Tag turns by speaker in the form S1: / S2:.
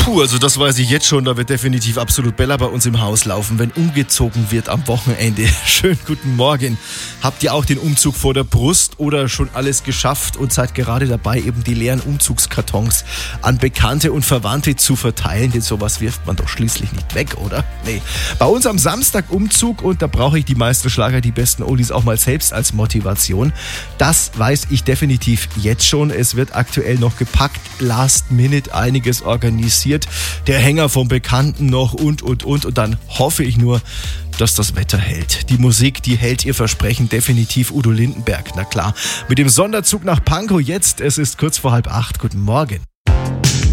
S1: Puh, also das weiß ich jetzt schon, da wird definitiv absolut Bella bei uns im Haus laufen, wenn umgezogen wird am Wochenende. Schönen guten Morgen. Habt ihr auch den Umzug vor der Brust oder schon alles geschafft und seid gerade dabei, eben die leeren Umzugskartons an Bekannte und Verwandte zu verteilen? Denn sowas wirft man doch schließlich nicht weg, oder? Nee. Bei uns am Samstag Umzug und da brauche ich die meisten Schlager, die besten Oldies auch mal selbst als Motivation. Das weiß ich definitiv jetzt schon. Es wird aktuell noch gepackt, last minute einiges organisiert. Der Hänger vom Bekannten noch und dann hoffe ich nur, dass das Wetter hält. Die Musik, die hält ihr Versprechen definitiv. Udo Lindenberg, na klar. Mit dem Sonderzug nach Pankow jetzt, es ist kurz vor 7:30. Guten Morgen.